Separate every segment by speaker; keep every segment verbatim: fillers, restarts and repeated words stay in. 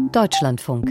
Speaker 1: Deutschlandfunk.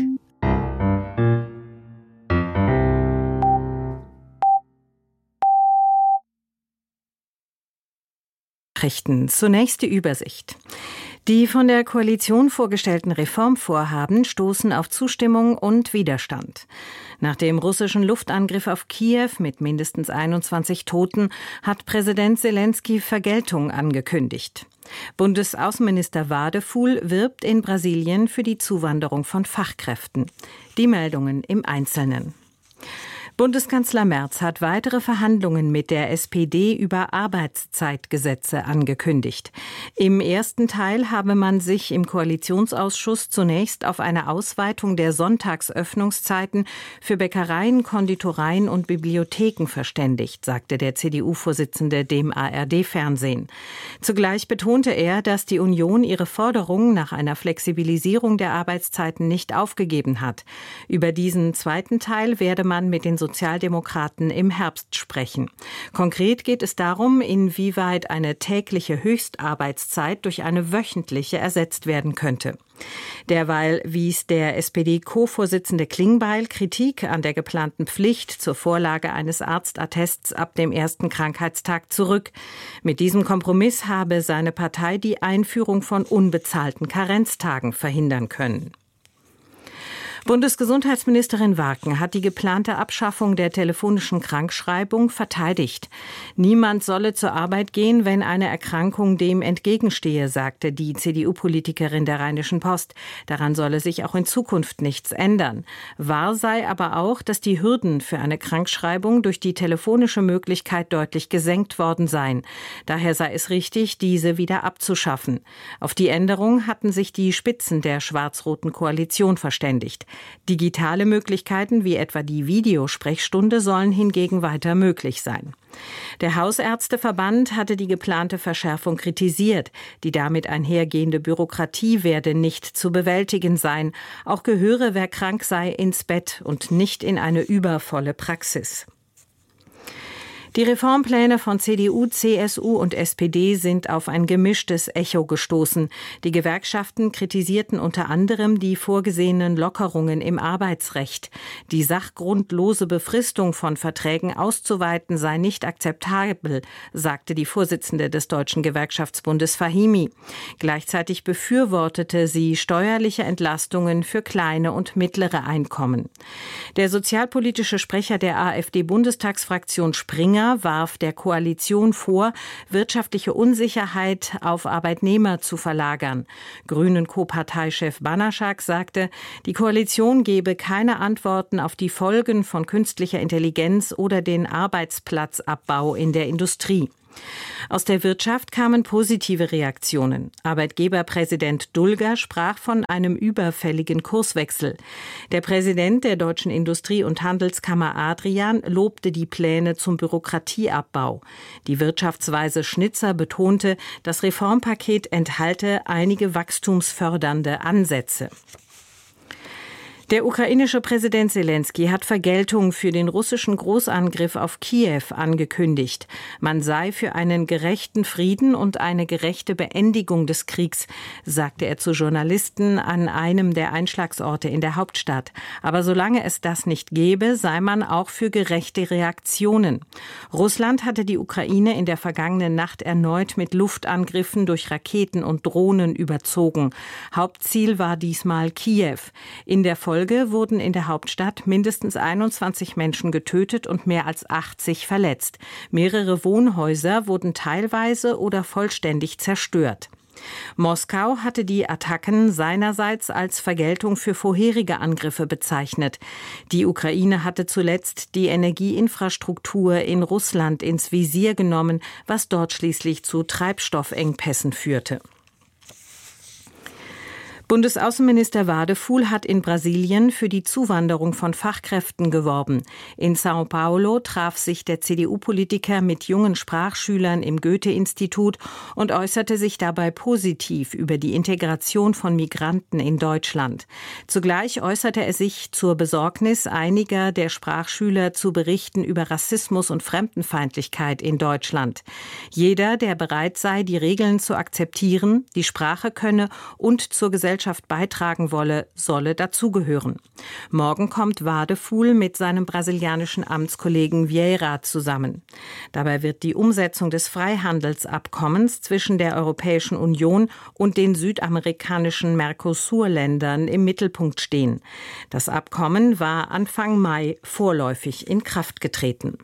Speaker 2: Nachrichten. Zunächst die Übersicht. Die von der Koalition vorgestellten Reformvorhaben stoßen auf Zustimmung und Widerstand. Nach dem russischen Luftangriff auf Kiew mit mindestens einundzwanzig Toten hat Präsident Selenskyj Vergeltung angekündigt. Bundesaußenminister Wadefuhl wirbt in Brasilien für die Zuwanderung von Fachkräften. Die Meldungen im Einzelnen. Bundeskanzler Merz hat weitere Verhandlungen mit der S P D über Arbeitszeitgesetze angekündigt. Im ersten Teil habe man sich im Koalitionsausschuss zunächst auf eine Ausweitung der Sonntagsöffnungszeiten für Bäckereien, Konditoreien und Bibliotheken verständigt, sagte der C D U-Vorsitzende dem A R D-Fernsehen. Zugleich betonte er, dass die Union ihre Forderung nach einer Flexibilisierung der Arbeitszeiten nicht aufgegeben hat. Über diesen zweiten Teil werde man mit den Sozialdemokraten im Herbst sprechen. Konkret geht es darum, inwieweit eine tägliche Höchstarbeitszeit durch eine wöchentliche ersetzt werden könnte. Derweil wies der S P D-Co-Vorsitzende Klingbeil Kritik an der geplanten Pflicht zur Vorlage eines Arztattests ab dem ersten Krankheitstag zurück. Mit diesem Kompromiss habe seine Partei die Einführung von unbezahlten Karenztagen verhindern können. Bundesgesundheitsministerin Warken hat die geplante Abschaffung der telefonischen Krankschreibung verteidigt. Niemand solle zur Arbeit gehen, wenn eine Erkrankung dem entgegenstehe, sagte die C D U-Politikerin der Rheinischen Post. Daran solle sich auch in Zukunft nichts ändern. Wahr sei aber auch, dass die Hürden für eine Krankschreibung durch die telefonische Möglichkeit deutlich gesenkt worden seien. Daher sei es richtig, diese wieder abzuschaffen. Auf die Änderung hatten sich die Spitzen der schwarz-roten Koalition verständigt. Digitale Möglichkeiten wie etwa die Videosprechstunde sollen hingegen weiter möglich sein. Der Hausärzteverband hatte die geplante Verschärfung kritisiert. Die damit einhergehende Bürokratie werde nicht zu bewältigen sein. Auch gehöre, wer krank sei, ins Bett und nicht in eine übervolle Praxis. Die Reformpläne von C D U, C S U und S P D sind auf ein gemischtes Echo gestoßen. Die Gewerkschaften kritisierten unter anderem die vorgesehenen Lockerungen im Arbeitsrecht. Die sachgrundlose Befristung von Verträgen auszuweiten sei nicht akzeptabel, sagte die Vorsitzende des Deutschen Gewerkschaftsbundes Fahimi. Gleichzeitig befürwortete sie steuerliche Entlastungen für kleine und mittlere Einkommen. Der sozialpolitische Sprecher der AfD-Bundestagsfraktion Springer warf der Koalition vor, wirtschaftliche Unsicherheit auf Arbeitnehmer zu verlagern. Grünen-Co-Parteichef Banaschak sagte, die Koalition gebe keine Antworten auf die Folgen von künstlicher Intelligenz oder den Arbeitsplatzabbau in der Industrie. Aus der Wirtschaft kamen positive Reaktionen. Arbeitgeberpräsident Dulger sprach von einem überfälligen Kurswechsel. Der Präsident der Deutschen Industrie- und Handelskammer Adrian lobte die Pläne zum Bürokratieabbau. Die Wirtschaftsweise Schnitzer betonte, das Reformpaket enthalte einige wachstumsfördernde Ansätze. Der ukrainische Präsident Selenskyj hat Vergeltung für den russischen Großangriff auf Kiew angekündigt. Man sei für einen gerechten Frieden und eine gerechte Beendigung des Kriegs, sagte er zu Journalisten an einem der Einschlagsorte in der Hauptstadt. Aber solange es das nicht gäbe, sei man auch für gerechte Reaktionen. Russland hatte die Ukraine in der vergangenen Nacht erneut mit Luftangriffen durch Raketen und Drohnen überzogen. Hauptziel war diesmal Kiew. In der Folge wurden in der Hauptstadt mindestens einundzwanzig Menschen getötet und mehr als achtzig verletzt. Mehrere Wohnhäuser wurden teilweise oder vollständig zerstört. Moskau hatte die Attacken seinerseits als Vergeltung für vorherige Angriffe bezeichnet. Die Ukraine hatte zuletzt die Energieinfrastruktur in Russland ins Visier genommen, was dort schließlich zu Treibstoffengpässen führte. Bundesaußenminister Wadefuhl hat in Brasilien für die Zuwanderung von Fachkräften geworben. In São Paulo traf sich der C D U-Politiker mit jungen Sprachschülern im Goethe-Institut und äußerte sich dabei positiv über die Integration von Migranten in Deutschland. Zugleich äußerte er sich zur Besorgnis einiger der Sprachschüler zu Berichten über Rassismus und Fremdenfeindlichkeit in Deutschland. Jeder, der bereit sei, die Regeln zu akzeptieren, die Sprache könne und zur Gesellschaft Gesellschaft beitragen wolle, solle dazugehören. Morgen kommt Wadefuhl mit seinem brasilianischen Amtskollegen Vieira zusammen. Dabei wird die Umsetzung des Freihandelsabkommens zwischen der Europäischen Union und den südamerikanischen Mercosur-Ländern im Mittelpunkt stehen. Das Abkommen war Anfang Mai vorläufig in Kraft getreten.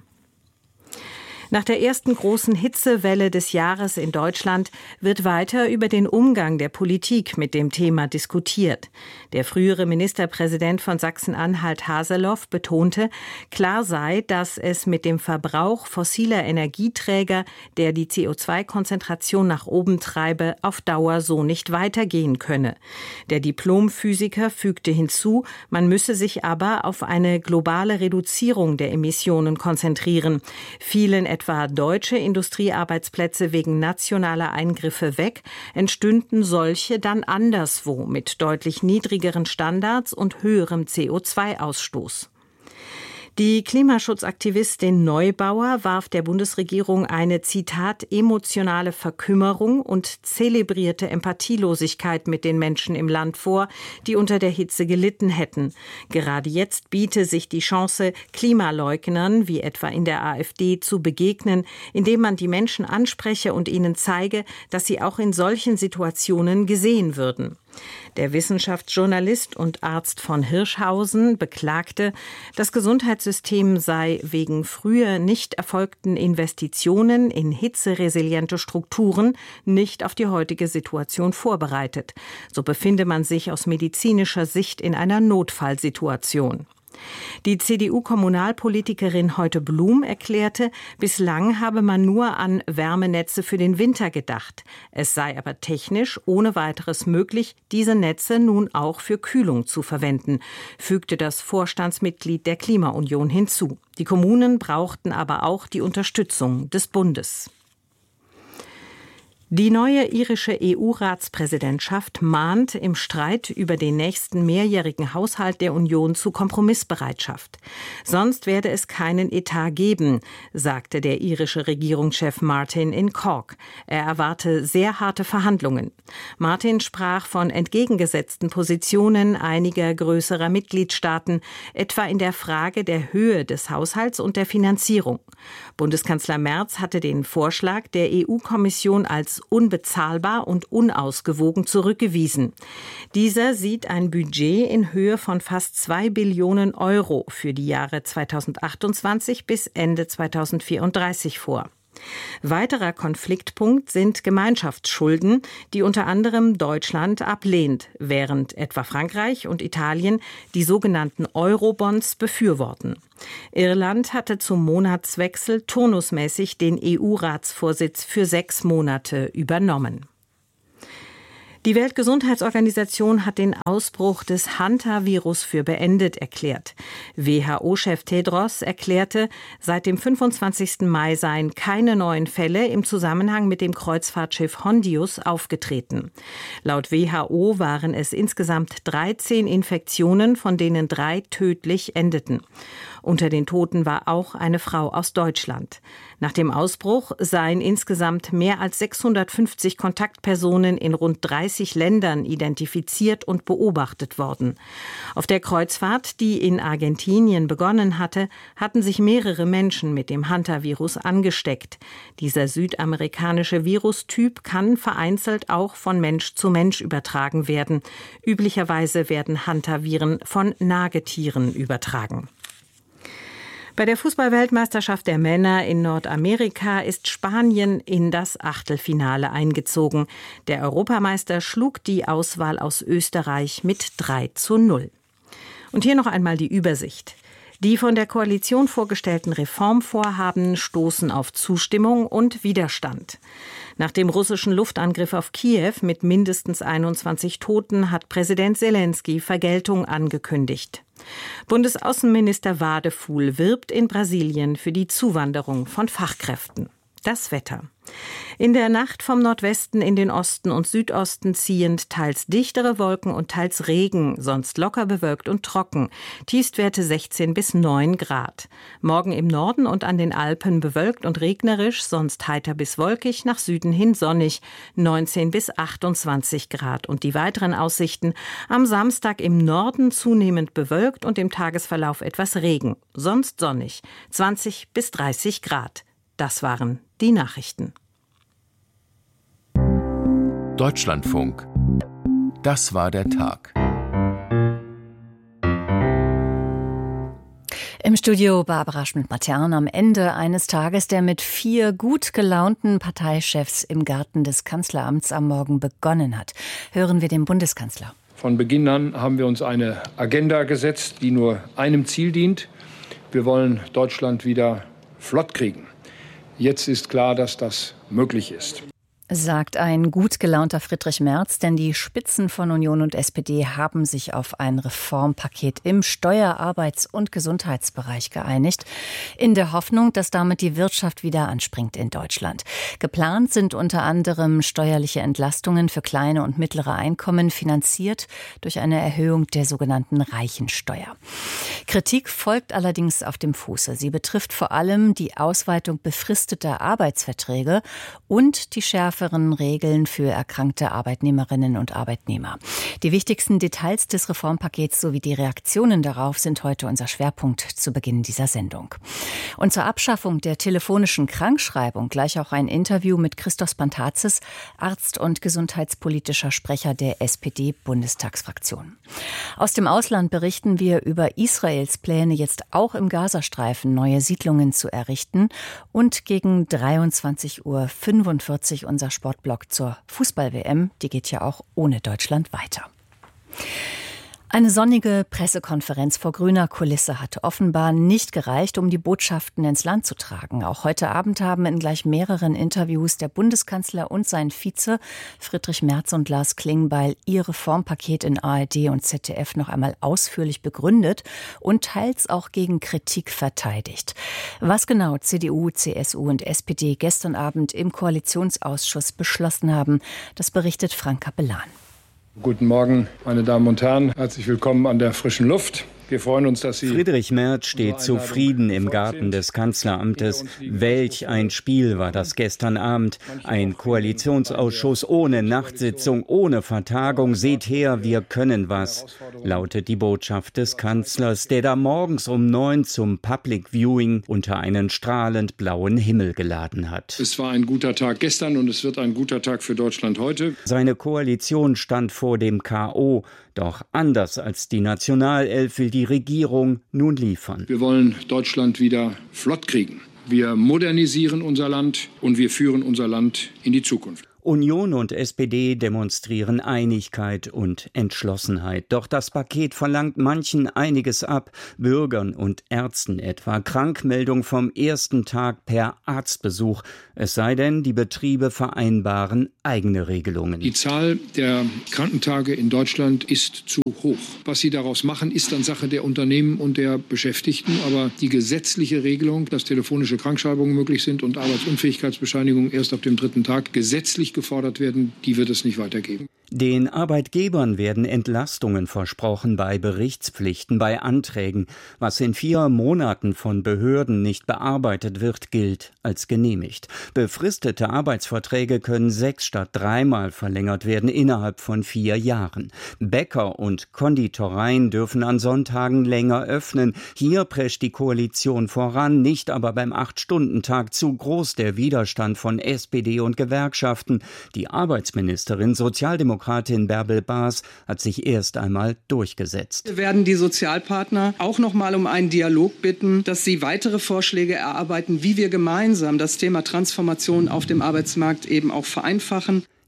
Speaker 2: Nach der ersten großen Hitzewelle des Jahres in Deutschland wird weiter über den Umgang der Politik mit dem Thema diskutiert. Der frühere Ministerpräsident von Sachsen-Anhalt, Haseloff, betonte, klar sei, dass es mit dem Verbrauch fossiler Energieträger, der die C O zwei Konzentration nach oben treibe, auf Dauer so nicht weitergehen könne. Der Diplomphysiker fügte hinzu, man müsse sich aber auf eine globale Reduzierung der Emissionen konzentrieren. Vielen etwa deutsche Industriearbeitsplätze wegen nationaler Eingriffe weg, entstünden solche dann anderswo mit deutlich niedrigeren Standards und höherem C O zwei Ausstoß. Die Klimaschutzaktivistin Neubauer warf der Bundesregierung eine, Zitat, emotionale Verkümmerung und zelebrierte Empathielosigkeit mit den Menschen im Land vor, die unter der Hitze gelitten hätten. Gerade jetzt biete sich die Chance, Klimaleugnern, wie etwa in der AfD, zu begegnen, indem man die Menschen anspreche und ihnen zeige, dass sie auch in solchen Situationen gesehen würden. Der Wissenschaftsjournalist und Arzt von Hirschhausen beklagte, das Gesundheitssystem sei wegen früher nicht erfolgten Investitionen in hitzeresiliente Strukturen nicht auf die heutige Situation vorbereitet. So befinde man sich aus medizinischer Sicht in einer Notfallsituation. Die C D U-Kommunalpolitikerin Heute Blum erklärte, bislang habe man nur an Wärmenetze für den Winter gedacht. Es sei aber technisch ohne weiteres möglich, diese Netze nun auch für Kühlung zu verwenden, fügte das Vorstandsmitglied der Klimaunion hinzu. Die Kommunen brauchten aber auch die Unterstützung des Bundes. Die neue irische E U-Ratspräsidentschaft mahnt im Streit über den nächsten mehrjährigen Haushalt der Union zu Kompromissbereitschaft. Sonst werde es keinen Etat geben, sagte der irische Regierungschef Martin in Cork. Er erwarte sehr harte Verhandlungen. Martin sprach von entgegengesetzten Positionen einiger größerer Mitgliedstaaten, etwa in der Frage der Höhe des Haushalts und der Finanzierung. Bundeskanzler Merz hatte den Vorschlag der E U-Kommission als unbezahlbar und unausgewogen zurückgewiesen. Dieser sieht ein Budget in Höhe von fast zwei Billionen Euro für die Jahre zweitausendachtundzwanzig bis Ende zweitausendvierunddreißig vor. Weiterer Konfliktpunkt sind Gemeinschaftsschulden, die unter anderem Deutschland ablehnt, während etwa Frankreich und Italien die sogenannten Eurobonds befürworten. Irland hatte zum Monatswechsel turnusmäßig den E U-Ratsvorsitz für sechs Monate übernommen. Die Weltgesundheitsorganisation hat den Ausbruch des Hantavirus für beendet erklärt. W H O-Chef Tedros erklärte, seit dem fünfundzwanzigsten Mai seien keine neuen Fälle im Zusammenhang mit dem Kreuzfahrtschiff Hondius aufgetreten. Laut W H O waren es insgesamt dreizehn Infektionen, von denen drei tödlich endeten. Unter den Toten war auch eine Frau aus Deutschland. Nach dem Ausbruch seien insgesamt mehr als sechshundertfünfzig Kontaktpersonen in rund dreißig Ländern identifiziert und beobachtet worden. Auf der Kreuzfahrt, die in Argentinien begonnen hatte, hatten sich mehrere Menschen mit dem Hantavirus angesteckt. Dieser südamerikanische Virustyp kann vereinzelt auch von Mensch zu Mensch übertragen werden. Üblicherweise werden Hantaviren von Nagetieren übertragen. Bei der Fußball-Weltmeisterschaft der Männer in Nordamerika ist Spanien in das Achtelfinale eingezogen. Der Europameister schlug die Auswahl aus Österreich mit drei zu null. Und hier noch einmal die Übersicht. Die von der Koalition vorgestellten Reformvorhaben stoßen auf Zustimmung und Widerstand. Nach dem russischen Luftangriff auf Kiew mit mindestens einundzwanzig Toten hat Präsident Selenskyj Vergeltung angekündigt. Bundesaußenminister Wadefuhl wirbt in Brasilien für die Zuwanderung von Fachkräften. Das Wetter. In der Nacht vom Nordwesten in den Osten und Südosten ziehend teils dichtere Wolken und teils Regen, sonst locker bewölkt und trocken. Tiefstwerte sechzehn bis neun Grad. Morgen im Norden und an den Alpen bewölkt und regnerisch, sonst heiter bis wolkig, nach Süden hin sonnig, neunzehn bis achtundzwanzig Grad. Und die weiteren Aussichten: am Samstag im Norden zunehmend bewölkt und im Tagesverlauf etwas Regen, sonst sonnig, zwanzig bis dreißig Grad. Das waren die Nachrichten.
Speaker 1: Deutschlandfunk. Das war der Tag.
Speaker 3: Im Studio Barbara Schmidt-Matern am Ende eines Tages, der mit vier gut gelaunten Parteichefs im Garten des Kanzleramts am Morgen begonnen hat. Hören wir den Bundeskanzler.
Speaker 4: Von Beginn an haben wir uns eine Agenda gesetzt, die nur einem Ziel dient. Wir wollen Deutschland wieder flott kriegen. Jetzt ist klar, dass das möglich ist.
Speaker 3: Sagt ein gut gelaunter Friedrich Merz, denn die Spitzen von Union und S P D haben sich auf ein Reformpaket im Steuer-, Arbeits- und Gesundheitsbereich geeinigt, in der Hoffnung, dass damit die Wirtschaft wieder anspringt in Deutschland. Geplant sind unter anderem steuerliche Entlastungen für kleine und mittlere Einkommen, finanziert durch eine Erhöhung der sogenannten Reichensteuer. Kritik folgt allerdings auf dem Fuße. Sie betrifft vor allem die Ausweitung befristeter Arbeitsverträge und die Schärfe Regeln für erkrankte Arbeitnehmerinnen und Arbeitnehmer. Die wichtigsten Details des Reformpakets sowie die Reaktionen darauf sind heute unser Schwerpunkt zu Beginn dieser Sendung. Und zur Abschaffung der telefonischen Krankschreibung gleich auch ein Interview mit Christos Pantazis, Arzt und gesundheitspolitischer Sprecher der S P D-Bundestagsfraktion. Aus dem Ausland berichten wir über Israels Pläne, jetzt auch im Gazastreifen neue Siedlungen zu errichten, und gegen dreiundzwanzig Uhr fünfundvierzig unser Sportblock zur Fußball-W M. Die geht ja auch ohne Deutschland weiter. Eine sonnige Pressekonferenz vor grüner Kulisse hat offenbar nicht gereicht, um die Botschaften ins Land zu tragen. Auch heute Abend haben in gleich mehreren Interviews der Bundeskanzler und sein Vize Friedrich Merz und Lars Klingbeil ihr Reformpaket in A R D und Z D F noch einmal ausführlich begründet und teils auch gegen Kritik verteidigt. Was genau C D U, C S U und S P D gestern Abend im Koalitionsausschuss beschlossen haben, das berichtet Frank Capellan.
Speaker 4: Guten Morgen, meine Damen und Herren. Herzlich willkommen an der frischen Luft. Wir freuen uns, dass Sie...
Speaker 5: Friedrich Merz steht zufrieden im Garten des Kanzleramtes. Welch ein Spiel war das gestern Abend. Ein Koalitionsausschuss ohne Nachtsitzung, ohne Vertagung. Seht her, wir können was, lautet die Botschaft des Kanzlers, der da morgens um neun zum Public Viewing unter einen strahlend blauen Himmel geladen hat.
Speaker 4: Es war ein guter Tag gestern und es wird ein guter Tag für Deutschland heute.
Speaker 5: Seine Koalition stand vor dem K O. Doch anders als die Nationalelf will die Regierung nun liefern.
Speaker 4: Wir wollen Deutschland wieder flott kriegen. Wir modernisieren unser Land und wir führen unser Land in die Zukunft.
Speaker 5: Union und S P D demonstrieren Einigkeit und Entschlossenheit. Doch das Paket verlangt manchen einiges ab, Bürgern und Ärzten etwa. Krankmeldung vom ersten Tag per Arztbesuch. Es sei denn, die Betriebe vereinbaren eigene Regelungen.
Speaker 4: Die Zahl der Krankentage in Deutschland ist zu hoch. Was sie daraus machen, ist dann Sache der Unternehmen und der Beschäftigten. Aber die gesetzliche Regelung, dass telefonische Krankschreibungen möglich sind und Arbeitsunfähigkeitsbescheinigungen erst ab dem dritten Tag gesetzlich gefordert werden, die wird es nicht weitergeben.
Speaker 5: Den Arbeitgebern werden Entlastungen versprochen bei Berichtspflichten, bei Anträgen. Was in vier Monaten von Behörden nicht bearbeitet wird, gilt als genehmigt. Befristete Arbeitsverträge können sechs statt dreimal verlängert werden innerhalb von vier Jahren. Bäcker und Konditoreien dürfen an Sonntagen länger öffnen. Hier prescht die Koalition voran, nicht aber beim Acht-Stunden-Tag. Zu groß der Widerstand von S P D und Gewerkschaften. Die Arbeitsministerin, Sozialdemokratin Bärbel Baas, hat sich erst einmal durchgesetzt.
Speaker 6: Wir werden die Sozialpartner auch noch mal um einen Dialog bitten, dass sie weitere Vorschläge erarbeiten, wie wir gemeinsam das Thema Transformation auf dem Arbeitsmarkt eben auch vereinfachen.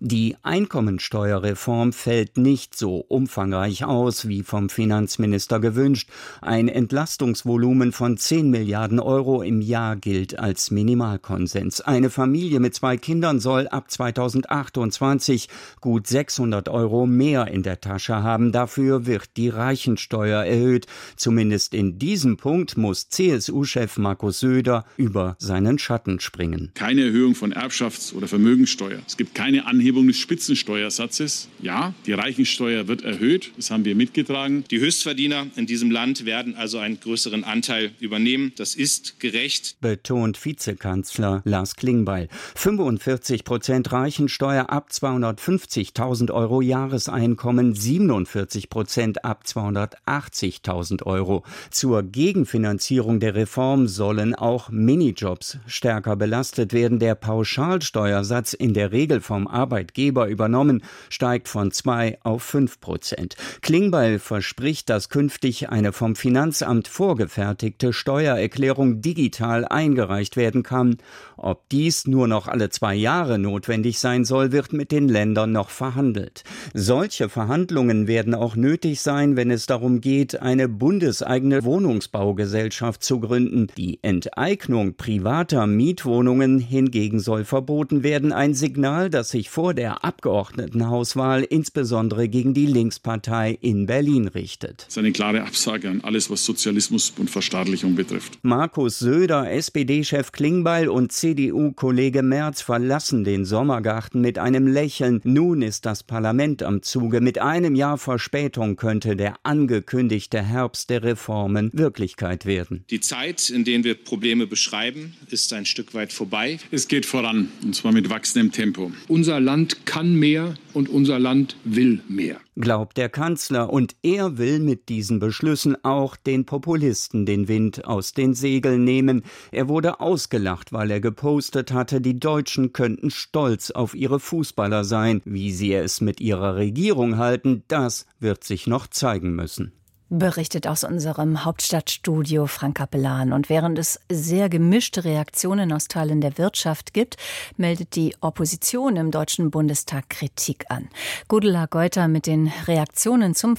Speaker 5: Die Einkommensteuerreform fällt nicht so umfangreich aus, wie vom Finanzminister gewünscht. Ein Entlastungsvolumen von zehn Milliarden Euro im Jahr gilt als Minimalkonsens. Eine Familie mit zwei Kindern soll ab zweitausendachtundzwanzig gut sechshundert Euro mehr in der Tasche haben. Dafür wird die Reichensteuer erhöht. Zumindest in diesem Punkt muss C S U-Chef Markus Söder über seinen Schatten springen.
Speaker 7: Keine Erhöhung von Erbschafts- oder Vermögenssteuer. Es gibt keine Anhebung des Spitzensteuersatzes. Ja, die Reichensteuer wird erhöht. Das haben wir mitgetragen.
Speaker 8: Die Höchstverdiener in diesem Land werden also einen größeren Anteil übernehmen. Das ist gerecht,
Speaker 5: betont Vizekanzler Lars Klingbeil. fünfundvierzig Prozent Reichensteuer ab zweihundertfünfzigtausend Euro Jahreseinkommen, siebenundvierzig Prozent ab zweihundertachtzigtausend Euro. Zur Gegenfinanzierung der Reform sollen auch Minijobs stärker belastet werden. Der Pauschalsteuersatz, in der Regel vom Arbeitgeber übernommen, steigt von zwei auf fünf Prozent. Klingbeil verspricht, dass künftig eine vom Finanzamt vorgefertigte Steuererklärung digital eingereicht werden kann. Ob dies nur noch alle zwei Jahre notwendig sein soll, wird mit den Ländern noch verhandelt. Solche Verhandlungen werden auch nötig sein, wenn es darum geht, eine bundeseigene Wohnungsbaugesellschaft zu gründen. Die Enteignung privater Mietwohnungen hingegen soll verboten werden. Ein Signal, das sich vor der Abgeordnetenhauswahl insbesondere gegen die Linkspartei in Berlin richtet.
Speaker 7: Das ist eine klare Absage an alles, was Sozialismus und Verstaatlichung betrifft.
Speaker 5: Markus Söder, S P D-Chef Klingbeil und C D U-Kollege Merz verlassen den Sommergarten mit einem Lächeln. Nun ist das Parlament am Zuge. Mit einem Jahr Verspätung könnte der angekündigte Herbst der Reformen Wirklichkeit werden.
Speaker 8: Die Zeit, in der wir Probleme beschreiben, ist ein Stück weit vorbei.
Speaker 7: Es geht voran, und zwar mit wachsendem Tempo.
Speaker 4: Unser Land kann mehr und unser Land will mehr,
Speaker 5: glaubt der Kanzler. Und er will mit diesen Beschlüssen auch den Populisten den Wind aus den Segeln nehmen. Er wurde ausgelacht, weil er gepostet hatte, die Deutschen könnten stolz auf ihre Fußballer sein. Wie sie es mit ihrer Regierung halten, das wird sich noch zeigen müssen.
Speaker 3: Berichtet aus unserem Hauptstadtstudio Frank Capellan. Und während es sehr gemischte Reaktionen aus Teilen der Wirtschaft gibt, meldet die Opposition im Deutschen Bundestag Kritik an. Gudula Geuter mit den Reaktionen zum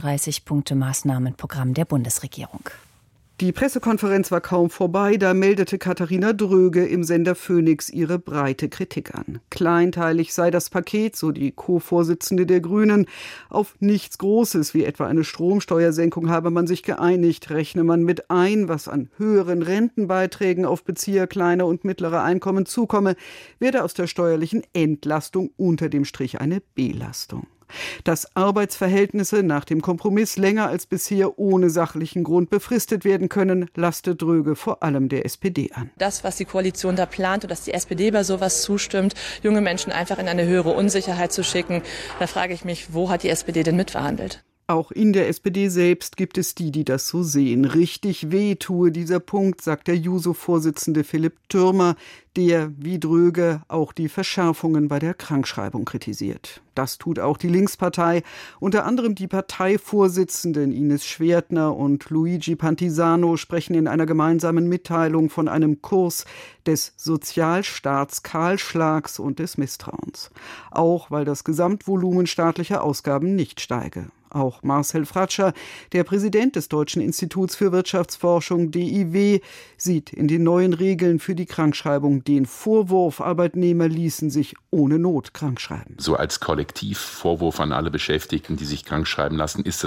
Speaker 3: vierunddreißig-Punkte-Maßnahmenprogramm der Bundesregierung.
Speaker 9: Die Pressekonferenz war kaum vorbei, da meldete Katharina Dröge im Sender Phoenix ihre breite Kritik an. Kleinteilig sei das Paket, so die Co-Vorsitzende der Grünen. Auf nichts Großes, wie etwa eine Stromsteuersenkung, habe man sich geeinigt. Rechne man mit ein, was an höheren Rentenbeiträgen auf Bezieher kleiner und mittlerer Einkommen zukomme, werde aus der steuerlichen Entlastung unter dem Strich eine Belastung. Dass Arbeitsverhältnisse nach dem Kompromiss länger als bisher ohne sachlichen Grund befristet werden können, lastet Dröge vor allem der S P D an.
Speaker 10: Das, was die Koalition da plant und dass die S P D bei sowas zustimmt, junge Menschen einfach in eine höhere Unsicherheit zu schicken, da frage ich mich, wo hat die S P D denn mitverhandelt?
Speaker 9: Auch in der S P D selbst gibt es die, die das so sehen. Richtig weh tue dieser Punkt, sagt der Juso-Vorsitzende Philipp Türmer, der, wie Dröge, auch die Verschärfungen bei der Krankschreibung kritisiert. Das tut auch die Linkspartei, unter anderem die Parteivorsitzenden Ines Schwertner und Luigi Pantisano sprechen in einer gemeinsamen Mitteilung von einem Kurs des Sozialstaatskahlschlags und des Misstrauens. Auch weil das Gesamtvolumen staatlicher Ausgaben nicht steige. Auch Marcel Fratscher, der Präsident des Deutschen Instituts für Wirtschaftsforschung D I W, sieht in den neuen Regeln für die Krankschreibung den Vorwurf, Arbeitnehmer ließen sich ohne Not krankschreiben.
Speaker 11: So als Kollektivvorwurf an alle Beschäftigten, die sich krankschreiben lassen, ist das